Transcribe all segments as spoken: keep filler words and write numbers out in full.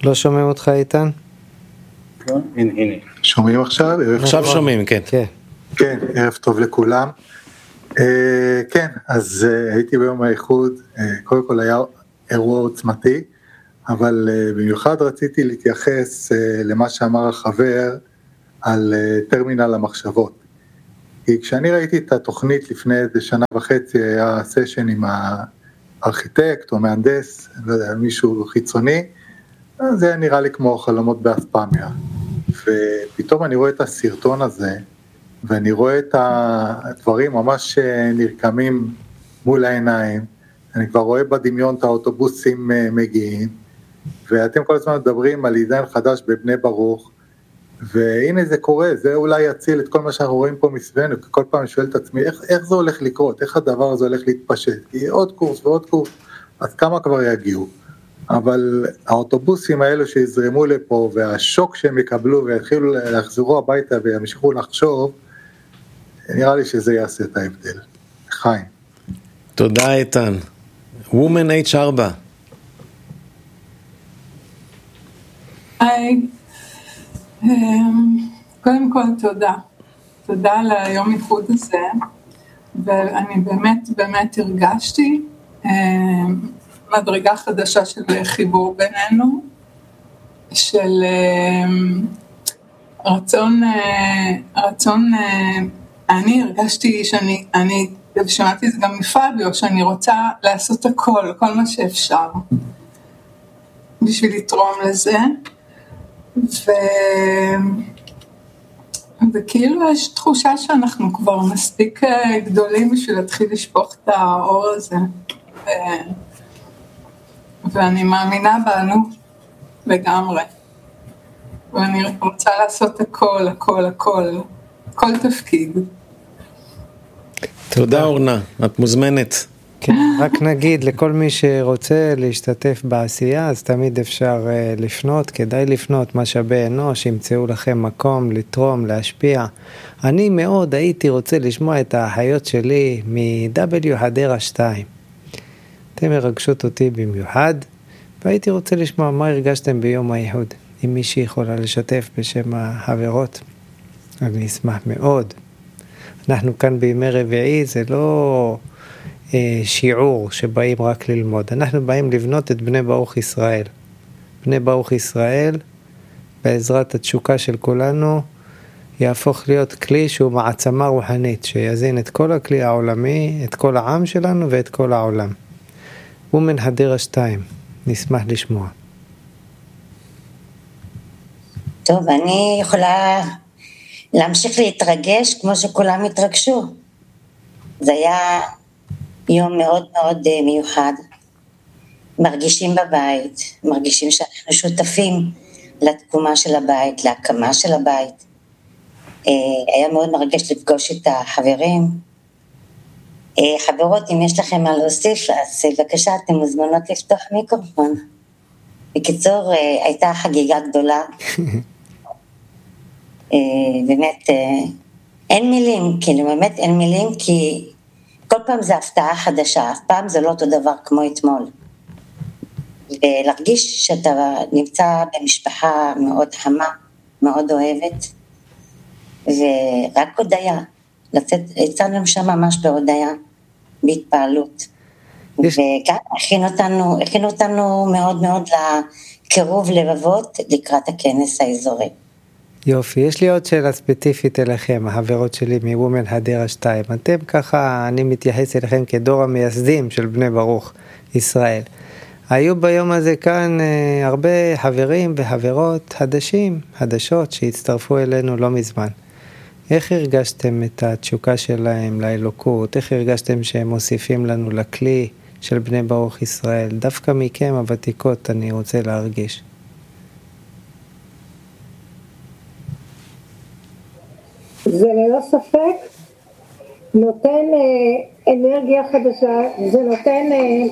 לא שומעים אותך איתן? הנה, הנה. שומעים עכשיו? עכשיו שומעים, כן. כן. כן, ערב טוב לכולם. כן, אז הייתי ביום האיחוד, קודם כל היה אירוע עוצמתי, אבל במיוחד רציתי להתייחס למה שאמר החבר על טרמינל המחשבות. כי כשאני ראיתי את התוכנית לפני איזה שנה וחצי, היה סשן עם הארכיטקט או מהנדס, לא יודע, מישהו חיצוני, זה היה נראה לי כמו חלומות באספמיה. ופתאום אני רואה את הסרטון הזה, ואני רואה את הדברים ממש נרקמים מול העיניים, אני כבר רואה בדמיון את האוטובוסים מגיעים, ואתם כל הזמן מדברים על עידן חדש בבני ברוך, והנה זה קורה, זה אולי יציל את כל מה שאנחנו רואים פה מסביבנו, כי כל פעם שואל את עצמי, איך, איך זה הולך לקרות, איך הדבר הזה הולך להתפשט, כי עוד קורס ועוד קורס, אז כמה כבר יגיעו, אבל האוטובוסים האלו שיזרמו לפה, והשוק שהם יקבלו, ויתחילו לחזרו הביתה, וימשיכו לחשוב, נראה לי שזה יעשה את ההבדל. חיים. תודה איתן. וומן אייץ' ארבע. היי. קודם כל תודה. תודה על היום איחוד הזה, ואני באמת באמת הרגשתי מדרגה חדשה של חיבור בינינו, של רצון, רצון, אני הרגשתי שאני, אני, ושמעתי את זה גם מפביו, שאני רוצה לעשות הכל, כל מה שאפשר, בשביל לתרום לזה, ו... וכאילו יש תחושה שאנחנו כבר מספיק גדולים בשביל להתחיל לשפוך את האור הזה, ו... ואני מאמינה בנו לגמרי, ואני רוצה לעשות הכל, הכל, הכל, כל תפקיד. תודה אורנה, את מוזמנת. כן, רק נגיד לכל מי שרוצה להשתתף בעשייה, אז תמיד אפשר לפנות, כדאי לפנות, משאבי אנוש, ימצאו לכם מקום לתרום, להשפיע. אני מאוד הייתי רוצה לשמוע את האחיות שלי מ-W הדרה שתיים. אתם מרגשות אותי במיוחד, והייתי רוצה לשמוע מה הרגשתם ביום האיחוד. אם מישהי יכולה לשתף בשם החברות, אני אשמח מאוד. אנחנו כאן בימי רביעי, זה לא אה, שיעור שבאים רק ללמוד. אנחנו באים לבנות את בני ברוך ישראל. בני ברוך ישראל, בעזרת התשוקה של כולנו, יהפוך להיות כלי שהוא מעצמה רוחנית, שיזין את כל הכלי העולמי, את כל העם שלנו ואת כל העולם. וומן הדרה שתיים, נשמח לשמוע. טוב, אני יכולה להמשיך להתרגש כמו שכולם התרגשו. זה היה יום מאוד מאוד מיוחד. מרגישים בבית, מרגישים שאנחנו שותפים לתקומה של הבית, להקמה של הבית. היה מאוד מרגש לפגוש את החברים. חברות, אם יש לכם מה להוסיף, אז בבקשה, אתם מוזמנות לפתוח מיקרופון. בקיצור, הייתה חגיגה גדולה. באמת, אין מילים, כאילו באמת אין מילים, כי כל פעם זה הפתעה חדשה, אף פעם זה לא אותו דבר כמו אתמול. ולהרגיש שאתה נמצא במשפחה מאוד חמה, מאוד אוהבת, ורק הודיה, לצאת, יצאנו שם ממש בהודיה, בהתפעלות. יש... וכאן הכין אותנו, הכין אותנו מאוד מאוד לקירוב לבבות לקראת הכנס האזורי. יופי, יש לי עוד שאלה ספציפית אליכם, החברות שלי מוומן הדרה שתיים. אתם ככה, אני מתייחס אליכם כדור המייסדים של בני ברוך ישראל. היו ביום הזה כאן אה, הרבה חברים וחברות חדשים, חדשות שהצטרפו אלינו לא מזמן. איך הרגשתם את התשוקה שלהם לאלוקות? איך הרגשתם שהם מוסיפים לנו לכלי של בני ברוך ישראל? דווקא מכם הוותיקות אני רוצה להרגיש. זה ללא ספק נותן אה, אנרגיה חדשה, זה נותן אה,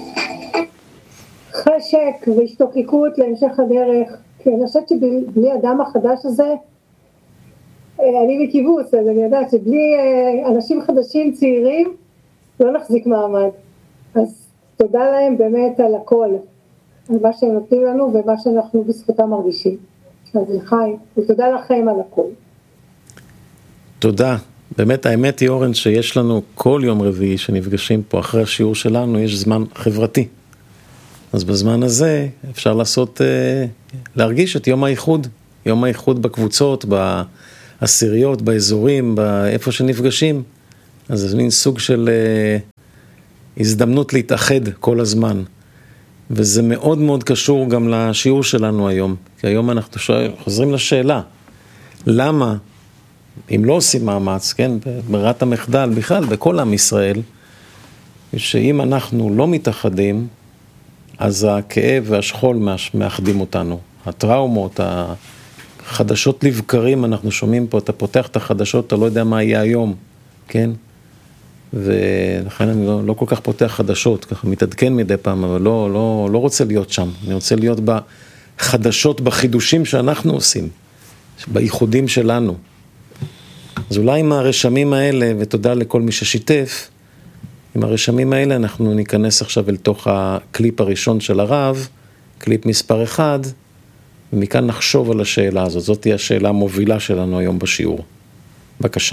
חשק והשתוקקות להמשך הדרך, כי אני חושבת שבלי אדם החדש הזה, אה, אני בקיבוץ, אז אני יודעת שבלי אה, אנשים חדשים צעירים, לא נחזיק מעמד. אז תודה להם באמת על הכל. על מה שהם נותנים לנו ומה שאנחנו בזכותם מרגישים. אז לחיים, ותודה לכם על הכל. תודה. באמת האמת היא אורן שיש לנו כל יום רביעי שנפגשים פה אחרי השיעור שלנו, יש זמן חברתי. אז בזמן הזה אפשר לעשות, להרגיש את יום האיחוד, יום האיחוד בקבוצות, בעשיריות, באזורים, באיפה שנפגשים. אז זה מין סוג של הזדמנות להתאחד כל הזמן. וזה מאוד מאוד קשור גם לשיעור שלנו היום. כי היום אנחנו חוזרים לשאלה, למה, אם לא עושים מאמץ, כן, ברירת המחדל בכלל, בכל עם ישראל, שאם אנחנו לא מתאחדים, אז הכאב והשכול מאחדים אותנו. הטראומות, החדשות לבקרים, אנחנו שומעים פה, אתה פותח את החדשות, אתה לא יודע מה יהיה היום, כן? ולכן אני לא, לא כל כך פותח חדשות, ככה מתעדכן מדי פעם, אבל לא, לא, לא רוצה להיות שם. אני רוצה להיות בחדשות, בחידושים שאנחנו עושים, בייחודים שלנו. אז אולי עם הרשמים האלה, ותודה לכל מי ששיתף, עם הרשמים האלה אנחנו ניכנס עכשיו אל תוך הקליפ הראשון של הרב, קליפ מספר אחד, ומכאן נחשוב על השאלה הזאת. זאת תהיה השאלה המובילה שלנו היום בשיעור. בבקשה.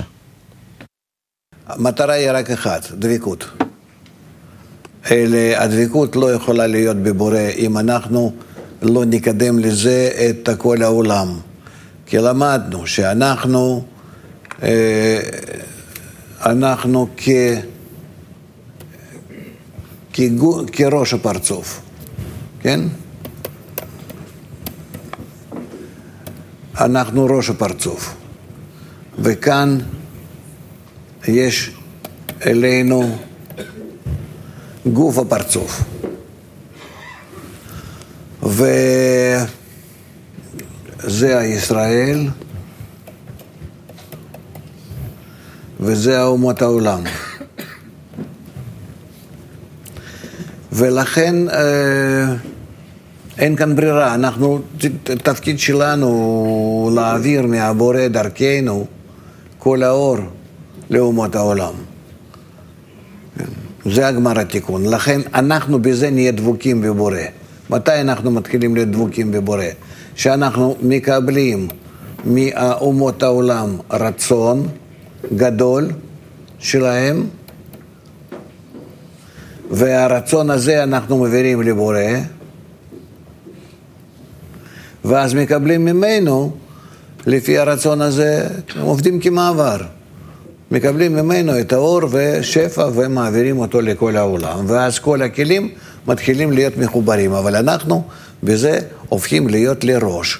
המטרה היא רק אחת, דבקות. אלה, הדבקות לא יכולה להיות בבורא אם אנחנו לא נקדם לזה את כל העולם. כי למדנו שאנחנו אה, אנחנו כ... כגו, כראש הפרצוף, כן? אנחנו ראש הפרצוף. וכאן יש אלינו גוף הפרצוף. וזה הישראל, וזה האומות העולם. ולכן אה, אין כאן ברירה. אנחנו, התפקיד שלנו להעביר מהבורא דרכנו כל האור לאומות העולם. זה הגמר התיקון. לכן אנחנו בזה נהיה דבוקים בבורא. מתי אנחנו מתחילים להיות דבוקים בבורא? שאנחנו מקבלים מאומות העולם רצון גדול שלהם, והרצון הזה אנחנו מעבירים לבורא, ואז מקבלים ממנו, לפי הרצון הזה, עובדים כמעבר. מקבלים ממנו את האור ושפע ומעבירים אותו לכל העולם, ואז כל הכלים מתחילים להיות מחוברים, אבל אנחנו בזה הופכים להיות לראש.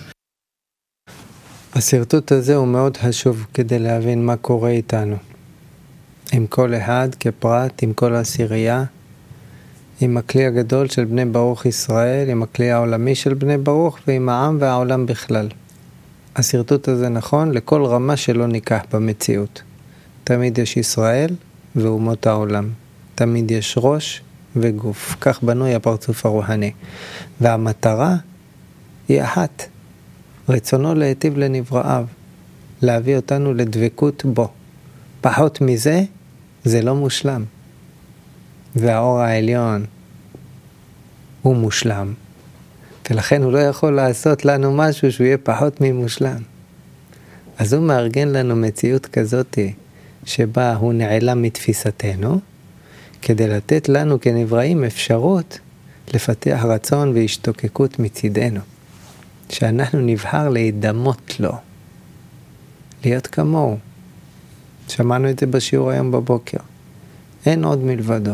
הסרטוט הזה הוא מאוד חשוב כדי להבין מה קורה איתנו. עם כל אחד כפרט, עם כל העשירייה, עם הכלי הגדול של בני ברוך ישראל, עם הכלי העולמי של בני ברוך ועם העם והעולם בכלל. הסרטוט הזה נכון לכל רמה שלא ניקח במציאות. תמיד יש ישראל ואומות העולם. תמיד יש ראש וגוף. כך בנוי הפרצוף הרוחני. והמטרה היא אחת. רצונו להיטיב לנבראיו. להביא אותנו לדבקות בו. פחות מזה, זה לא מושלם. והאור העליון הוא מושלם. ולכן הוא לא יכול לעשות לנו משהו שהוא יהיה פחות ממושלם. אז הוא מארגן לנו מציאות כזאת שבה הוא נעלם מתפיסתנו, כדי לתת לנו כנבראים אפשרות לפתח רצון והשתוקקות מצידנו. שאנחנו נבחר להידמות לו. להיות כמוהו. שמענו את זה בשיעור היום בבוקר. אין עוד מלבדו.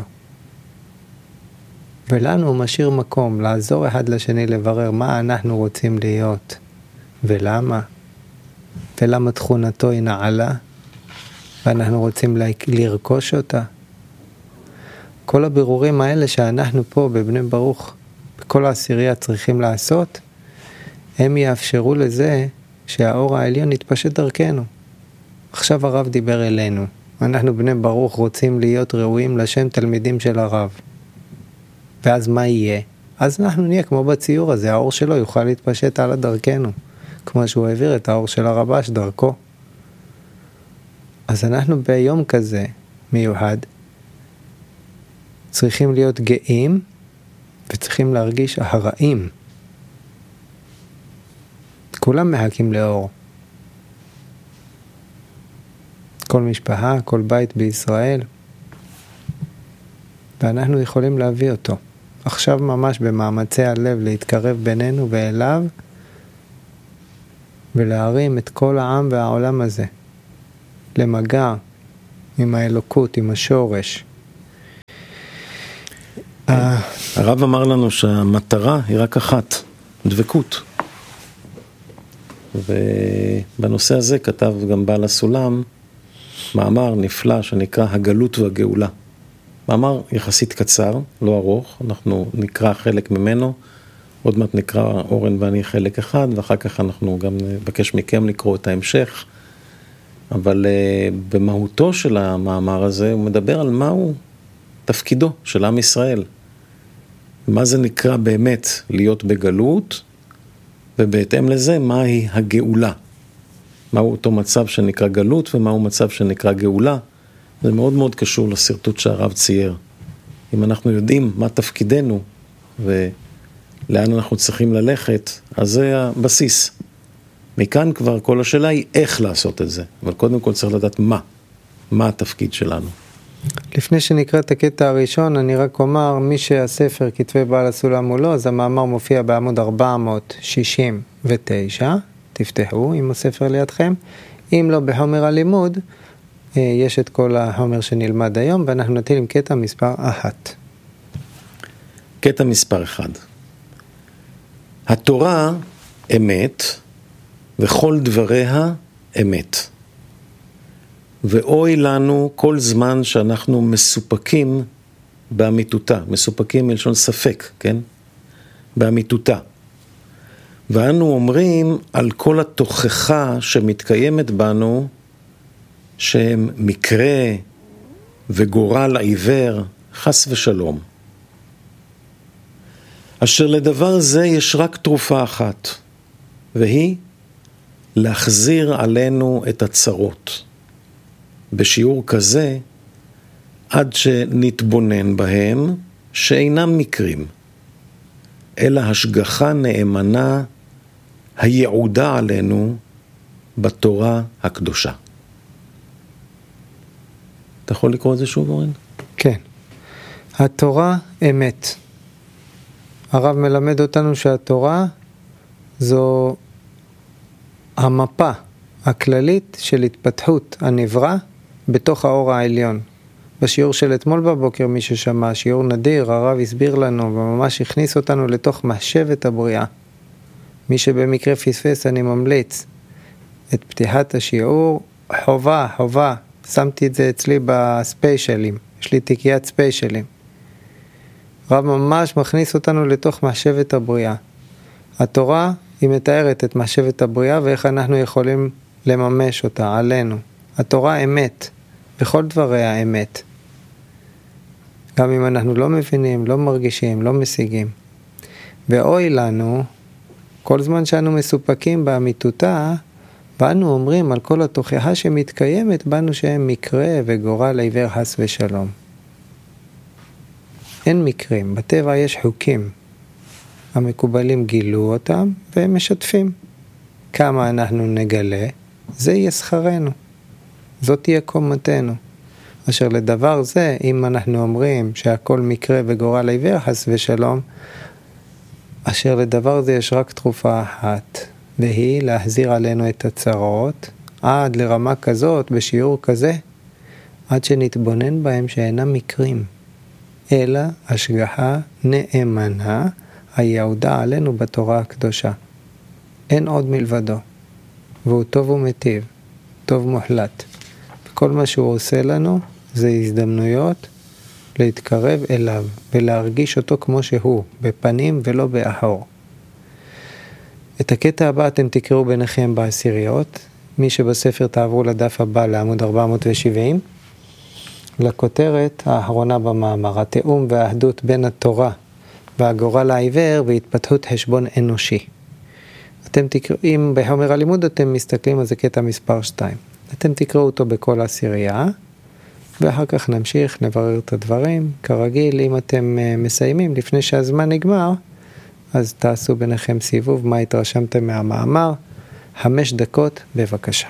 ולנו הוא משאיר מקום לעזור אחד לשני לברר מה אנחנו רוצים להיות ולמה. ולמה תכונתו היא נעלה ואנחנו רוצים לרכוש אותה. כל הבירורים האלה שאנחנו פה בבני ברוך, בכל העשירייה צריכים לעשות, הם יאפשרו לזה שהאור העליון יתפשט דרכנו. עכשיו הרב דיבר אלינו. אנחנו בני ברוך רוצים להיות ראויים לשם תלמידים של הרב. ואז מה יהיה? אז אנחנו נהיה כמו בציור הזה, האור שלו יוכל להתפשט על דרכנו, כמו שהוא העביר את האור של הרבש דרכו. אז אנחנו ביום כזה מיוחד, צריכים להיות גאים וצריכים להרגיש הרעים. כולם מחכים לאור. כל משפחה, כל בית בישראל. ואנחנו יכולים להביא אותו. עכשיו ממש במאמצי הלב להתקרב בינינו ואליו, ולהרים את כל העם והעולם הזה. למגע עם האלוקות, עם השורש. הרב אמר לנו שהמטרה היא רק אחת, דבקות. ובנושא הזה כתב גם בעל הסולם מאמר נפלא שנקרא הגלות והגאולה. מאמר יחסית קצר, לא ארוך, אנחנו נקרא חלק ממנו, עוד מעט נקרא אורן ואני חלק אחד, ואחר כך אנחנו גם נבקש מכם לקרוא את ההמשך. אבל uh, במהותו של המאמר הזה הוא מדבר על מהו תפקידו של עם ישראל. מה זה נקרא באמת להיות בגלות, ובהתאם לזה מהי הגאולה. מהו אותו מצב שנקרא גלות ומהו מצב שנקרא גאולה. זה מאוד מאוד קשור לסרטוט שהרב צייר. אם אנחנו יודעים מה תפקידנו ולאן אנחנו צריכים ללכת, אז זה הבסיס. מכאן כבר כל השאלה היא איך לעשות את זה. אבל קודם כל צריך לדעת מה. מה התפקיד שלנו. לפני שנקרא את הקטע הראשון, אני רק אומר, מי שהספר כתבי בעל הסולם מולו, אז המאמר מופיע בעמוד ארבע מאות שישים ותשע, תפתחו עם הספר לידכם. אם לא בחומר הלימוד, יש את כל החומר שנלמד היום, ואנחנו נתחיל עם קטע מספר אחת. קטע מספר אחד. התורה אמת, וכל דבריה אמת. ואוי לנו כל זמן שאנחנו מסופקים באמיתותה, מסופקים מלשון ספק, כן? באמיתותה. ואנו אומרים על כל התוכחה שמתקיימת בנו, שהם מקרה וגורל עיוור, חס ושלום. אשר לדבר זה יש רק תרופה אחת, והיא להחזיר עלינו את הצרות. בשיעור כזה, עד שנתבונן בהם, שאינם מקרים, אלא השגחה נאמנה היעודה עלינו בתורה הקדושה. אתה יכול לקרוא את זה שוב, אורן? כן. התורה אמת. הרב מלמד אותנו שהתורה זו המפה הכללית של התפתחות הנברא בתוך האור העליון. בשיעור של אתמול בבוקר, מי ששמע, שיעור נדיר, הרב הסביר לנו וממש הכניס אותנו לתוך מחשבת הבריאה. מי שבמקרה פספס, אני ממליץ את פתיחת השיעור, חובה, חובה, שמתי את זה אצלי בספיישלים, יש לי תיקיית ספיישלים. הרב ממש מכניס אותנו לתוך מחשבת הבריאה. התורה היא מתארת את מחשבת הבריאה ואיך אנחנו יכולים לממש אותה עלינו. התורה אמת, בכל דבריה אמת. גם אם אנחנו לא מבינים, לא מרגישים, לא משיגים. ואוי לנו, כל זמן שאנו מסופקים באמיתותה, ואנו אומרים על כל התוכחה שמתקיימת בנו שהם מקרה וגורל עיוור חס ושלום. אין מקרים, בטבע יש חוקים. המקובלים גילו אותם והם משתפים. כמה אנחנו נגלה, זה יהיה שכרנו. זאת תהיה קומתנו. אשר לדבר זה, אם אנחנו אומרים שהכל מקרה וגורל עיוור חס ושלום, אשר לדבר זה יש רק תרופה אחת, והיא להחזיר עלינו את הצרות, עד לרמה כזאת, בשיעור כזה, עד שנתבונן בהם שאינם מקרים, אלא השגחה נאמנה, היעודה עלינו בתורה הקדושה. אין עוד מלבדו, והוא טוב ומטיב, טוב מוחלט. וכל מה שהוא עושה לנו, זה הזדמנויות להתקרב אליו, ולהרגיש אותו כמו שהוא, בפנים ולא באחור. את הקטע הבא אתם תקראו ביניכם בעשיריות, מי שבספר תעברו לדף הבא לעמוד ארבע מאות שבעים, לכותרת האחרונה במאמר, התאום והאחדות בין התורה והגורל העיוור והתפתחות חשבון אנושי. אתם תקראו, אם בחומר הלימוד אתם מסתכלים על זה קטע מספר שתיים, אתם תקראו אותו בכל עשירייה, ואחר כך נמשיך, נברר את הדברים. כרגיל, אם אתם מסיימים לפני שהזמן נגמר, אז תעשו ביניכם סיבוב, מה התרשמתם מהמאמר. חמש דקות, בבקשה.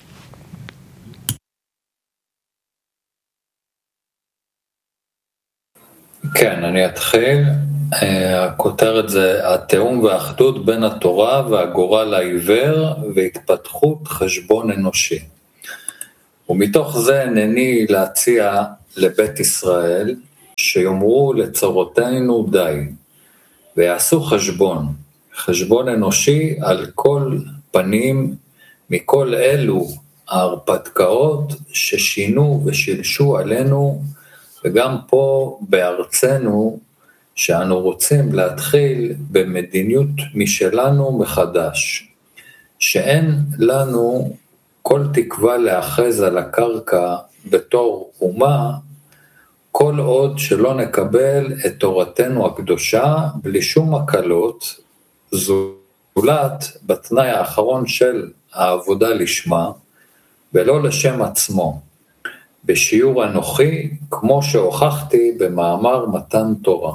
כן, אני אתחיל. הכותרת זה התאום והאחדות בין התורה והגורל העיוור והתפתחות חשבון אנושי. ומתוך זה הנני להציע לבית ישראל שיאמרו לצרותינו די, ויעשו חשבון, חשבון אנושי על כל פנים מכל אלו ההרפתקאות ששינו ושילשו עלינו, וגם פה בארצנו שאנו רוצים להתחיל במדיניות משלנו מחדש, שאין לנו כל תקווה לאחז על הקרקע בתור אומה, כל עוד שלא נקבל את תורתנו הקדושה בלי שום הקלות, זולת בתנאי האחרון של העבודה לשמה, ולא לשם עצמו, בשיעור אנוכי, כמו שהוכחתי במאמר מתן תורה.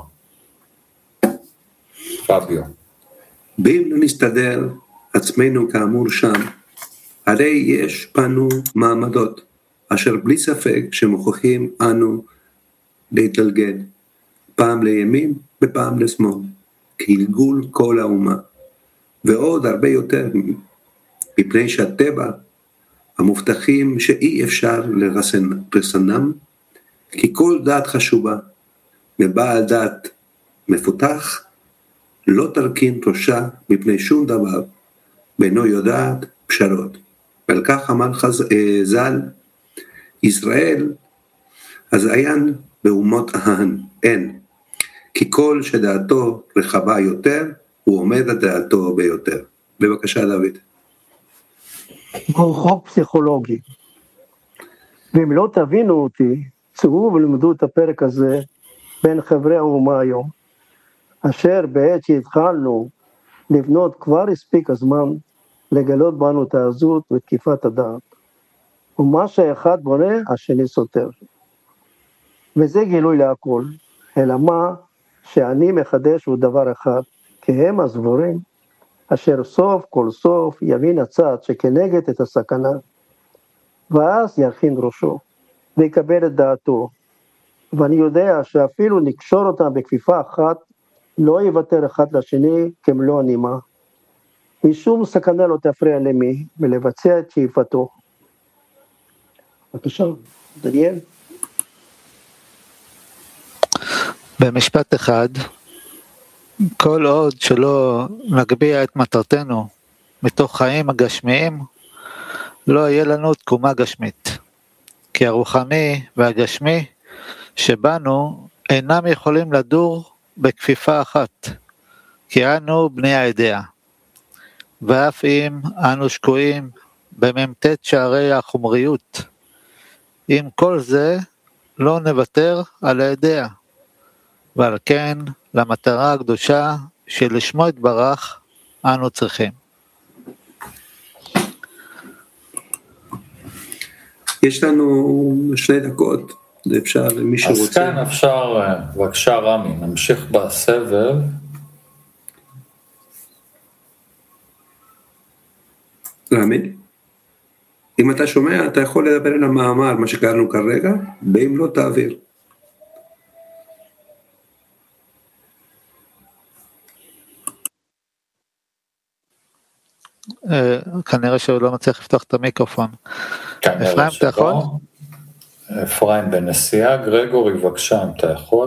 פביו. ואם לא נסתדר עצמנו כאמור שם, הרי יש בנו מעמדות, אשר בלי ספק שמוכרחים אנו להתגלגל, פעם לימין ופעם לשמאל, כגלגול כל האומה, ועוד הרבה יותר, מפני שהטבע, המובטחים שאי אפשר לרסנם, כי כל דעת חשובה, מבעל דעת מפותח, לא תרכין ראשה מפני שום דבר, ואינו יודעת פשרות. ועל כך אמר ז"ל, ישראל הזיין באומות ההן, אין, כי כל שדעתו רחבה יותר, הוא עומד על דעתו ביותר. בבקשה דוד. הוא חוק פסיכולוגי, ואם לא תבינו אותי, צאו ולמדו את הפרק הזה בין חברי האומה היום, אשר בעת שהתחלנו לבנות כבר הספיק הזמן לגלות בנו את העזות ותקיפת הדעת, ומה שאחד בונה השני סותר, וזה גילוי להכל, אלא מה שאני מחדש הוא דבר אחד, כי הם הסבורים, אשר סוף כל סוף יבין הצד שכנגד את הסכנה, ואז ירכין ראשו ויקבל את דעתו, ואני יודע שאפילו נקשור אותם בכפיפה אחת, לא יוותר אחד לשני כמלוא הנימה, משום סכנה לא תפריע למי מלבצע את שאיפתו. בבקשה, דניאל. במשפט אחד, כל עוד שלא נגביה את מטרתנו מתוך חיים הגשמיים, לא יהיה לנו תקומה גשמית, כי הרוחני והגשמי שבנו אינם יכולים לדור בכפיפה אחת, כי אנו בני הידיעה, ואף אם אנו שקועים בממתת שערי החומריות, עם כל זה לא נוותר על הידיעה, ועל כן למטרה הקדושה שלשמו יתברך אנו צריכים. יש לנו שני דקות, זה אפשר למי שרוצה. אז כאן אפשר, בבקשה רמי, נמשיך בסבב. רמי, אם אתה שומע, אתה יכול לדבר על המאמר, מה שקראנו כרגע, ואם לא תעביר. כנראה שהוא לא מצליח לפתוח את המיקרופון. אפרים, אתה יכול? אפרים בנסיעה, גרגורי, בבקשה, אם אתה יכול.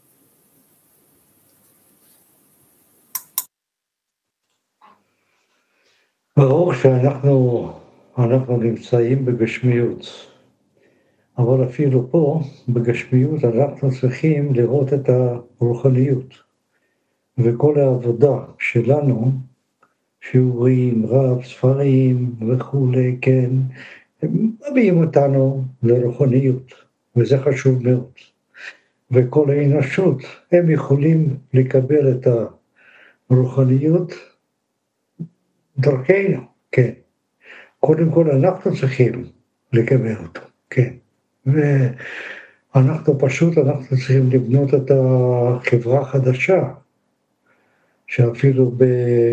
ברור שאנחנו אנחנו נמצאים בגשמיות, אבל אפילו פה, בגשמיות, אנחנו צריכים לראות את הרוחניות, וכל העבודה שלנו, שיעורים, רב, ספרים וכולי, כן, הם מביאים אותנו לרוחניות, וזה חשוב מאוד. וכל האנושות, הם יכולים לקבל את הרוחניות דרכנו, כן. קודם כל אנחנו צריכים לקבל אותו, כן. ואנחנו פשוט, אנחנו צריכים לבנות את החברה החדשה, שאפילו ב...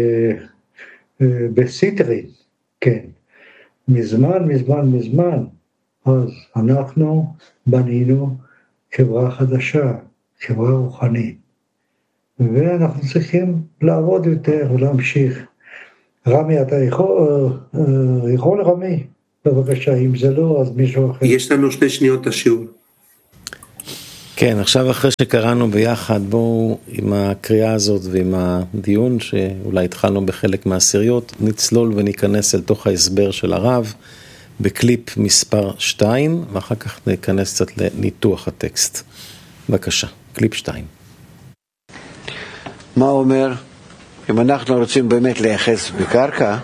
בסיטרי, כן, מזמן, מזמן, מזמן, אז אנחנו בנינו חברה חדשה, חברה רוחנית, ואנחנו צריכים לעבוד יותר ולהמשיך. רמי, אתה יכול, יכול רמי? בבקשה, אם זה לא, אז מישהו אחר. יש לנו שתי שניות השיעור. כן, עכשיו אחרי שקראנו ביחד, בואו עם הקריאה הזאת ועם הדיון, שאולי התחלנו בחלק מהעשיריות, נצלול וניכנס אל תוך ההסבר של הרב, בקליפ מספר שתיים, ואחר כך ניכנס קצת לניתוח הטקסט. בבקשה, קליפ שתיים. מה אומר? אם אנחנו רוצים באמת לייחס בקרקע,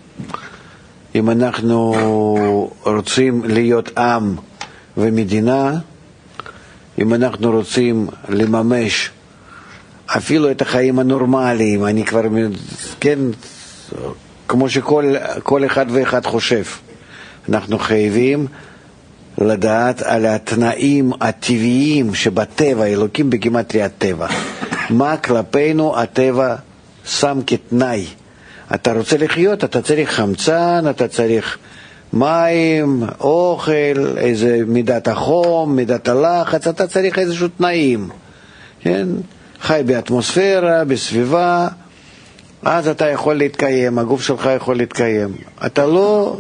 אם אנחנו רוצים להיות עם ומדינה, אם אנחנו רוצים לממש אפילו את החיים הנורמליים, אני כבר, כן, כמו שכל כל אחד ואחד חושב, אנחנו חייבים לדעת על התנאים הטבעיים שבטבע, אלוקים בגימטריית טבע. מה כלפינו הטבע שם כתנאי? אתה רוצה לחיות, אתה צריך חמצן, אתה צריך מים, אוכל, איזה מידת החום, מידת הלחץ, אתה צריך איזשהו תנאים, כן? חי באטמוספירה, בסביבה, אז אתה יכול להתקיים, הגוף שלך יכול להתקיים. אתה לא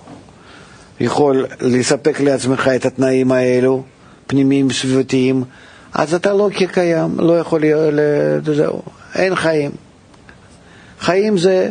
יכול לספק לעצמך את התנאים האלו, פנימיים סביבתיים, אז אתה לא כקיים, לא יכול, זהו, אין חיים. חיים זה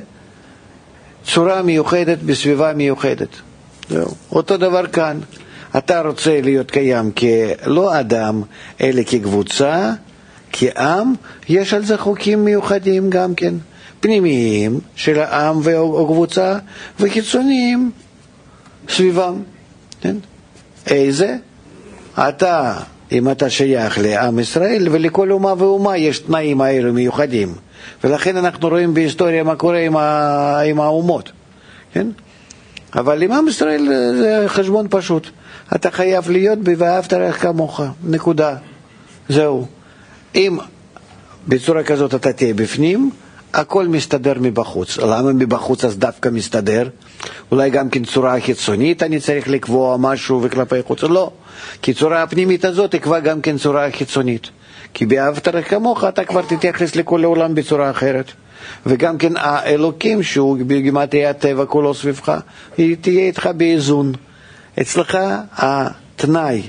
צורה מיוחדת בסביבה מיוחדת. זהו. אותו דבר כאן. אתה רוצה להיות קיים כלא אדם, אלא כקבוצה, כעם, יש על זה חוקים מיוחדים גם כן. פנימיים של העם או קבוצה, וחיצוניים סביבם. כן? איזה? אתה, אם אתה שייך לעם ישראל, ולכל אומה ואומה יש תנאים האלו מיוחדים. ולכן אנחנו רואים בהיסטוריה מה קורה עם, ה... עם האומות, כן? אבל עם עם ישראל זה חשבון פשוט. אתה חייב להיות ב"ואהבת לרעך כמוך", נקודה. זהו. אם בצורה כזאת אתה תהיה בפנים, הכל מסתדר מבחוץ. למה מבחוץ אז דווקא מסתדר? אולי גם כן צורה חיצונית אני צריך לקבוע משהו וכלפי חוץ? לא. כי צורה הפנימית הזאת תקבע גם כן צורה חיצונית. כי באהבת לרעך כמוך אתה כבר תתייחס לכל העולם בצורה אחרת. וגם כן האלוקים שהוא בגימטריית טבע כולו סביבך, היא תהיה איתך באיזון. אצלך התנאי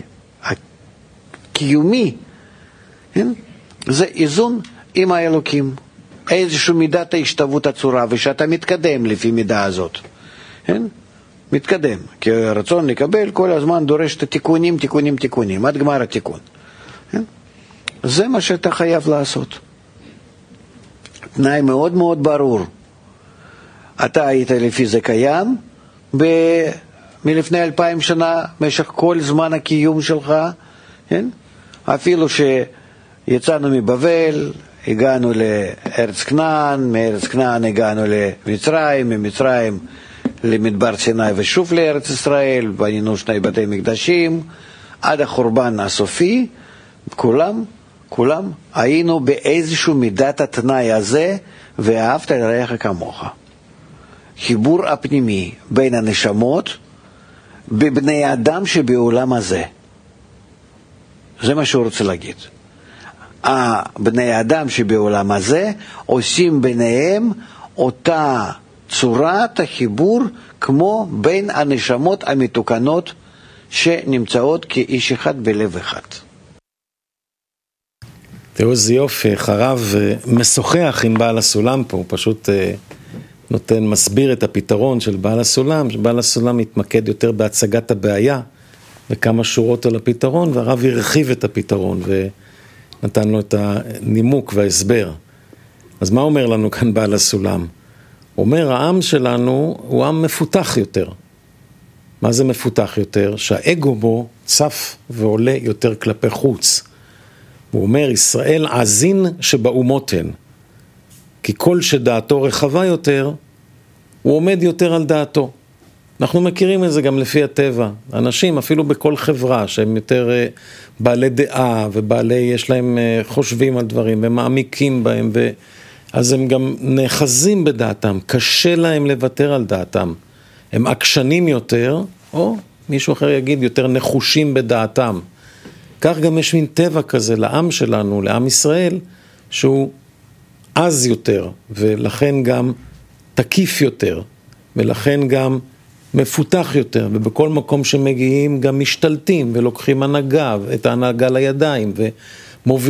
הקיומי, כן? זה איזון עם האלוקים. איזושהי מידת ההשתוות הצורה, ושאתה מתקדם לפי מידה הזאת. כן? מתקדם. כי הרצון לקבל כל הזמן דורש את התיקונים, תיקונים, תיקונים, עד גמר התיקון. כן? זה מה שאתה חייב לעשות. תנאי מאוד מאוד ברור. אתה היית לפי זה קיים, ב... מלפני אלפיים שנה, משך כל זמן הקיום שלך, כן? אפילו שיצאנו מבבל, הגענו לארץ כנען, מארץ כנען הגענו למצרים, ממצרים למדבר סיני ושוב לארץ ישראל, בנינו שני בתי מקדשים, עד החורבן הסופי, כולם, כולם היינו באיזשהו מידת התנאי הזה, ואהבת לרעך כמוך. חיבור הפנימי בין הנשמות, בבני אדם שבעולם הזה. זה מה שהוא רוצה להגיד. הבני אדם שבעולם הזה עושים ביניהם אותה צורת החיבור כמו בין הנשמות המתוקנות שנמצאות כאיש אחד בלב אחד. תראו איזה יופי, הרב משוחח עם בעל הסולם פה, הוא פשוט נותן, מסביר את הפתרון של בעל הסולם, שבעל הסולם מתמקד יותר בהצגת הבעיה וכמה שורות על הפתרון, והרב הרחיב את הפתרון ונתן לו את הנימוק וההסבר. אז מה אומר לנו כאן בעל הסולם? הוא אומר, העם שלנו הוא עם מפותח יותר. מה זה מפותח יותר? שהאגו בו צף ועולה יותר כלפי חוץ. הוא אומר, ישראל עזין שבאומות הן. כי כל שדעתו רחבה יותר, הוא עומד יותר על דעתו. אנחנו מכירים את זה גם לפי הטבע. אנשים, אפילו בכל חברה, שהם יותר בעלי דעה, ובעלי, יש להם חושבים על דברים, ומעמיקים בהם, ו... אז הם גם נאחזים בדעתם, קשה להם לוותר על דעתם. הם עקשנים יותר, או מישהו אחר יגיד, יותר נחושים בדעתם. כך גם יש מין טבע כזה לעם שלנו, לעם ישראל, שהוא עז יותר, ולכן גם תקיף יותר, ולכן גם מפותח יותר, ובכל מקום שמגיעים גם משתלטים, ולוקחים הנהגה, את ההנהגה לידיים, ומובילים.